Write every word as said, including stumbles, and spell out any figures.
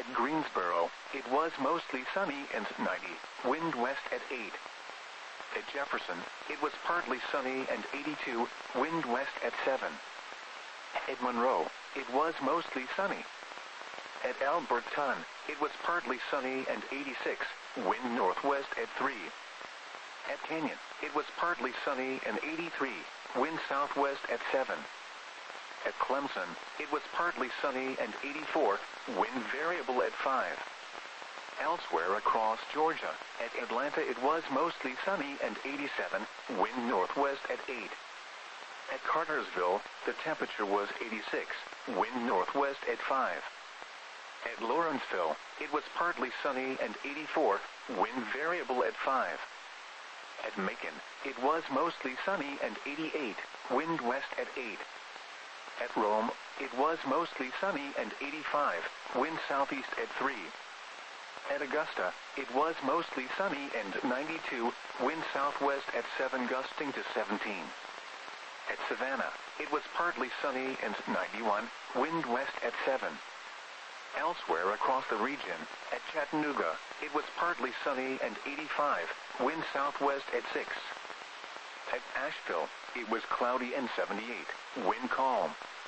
Greensboro, it was mostly sunny and ninety, wind west at eight. At Jefferson, it was partly sunny and eighty-two, wind west at seven. At Monroe, it was mostly sunny. At Alberton, it was partly sunny and eighty-six, wind northwest at three. At Canyon, it was partly sunny and eighty-three, wind southwest at seven. At Clemson, it was partly sunny and eighty-four, wind variable at five. Elsewhere across Georgia, at Atlanta it was mostly sunny and eighty-seven, wind northwest at eight. At Cartersville, the temperature was eighty-six, wind northwest at five. At Lawrenceville, it was partly sunny and eighty-four, wind variable at five. At Macon, it was mostly sunny and eighty-eight, wind west at eight. At Rome, it was mostly sunny and eighty-five, wind southeast at three. At Augusta, it was mostly sunny and ninety-two, wind southwest at seven gusting to seventeen. At Savannah, it was partly sunny and ninety-one, wind west at seven. Elsewhere across the region, at Chattanooga, it was partly sunny and eighty-five, wind southwest at six. At Asheville, it was cloudy and seventy-eight, wind calm.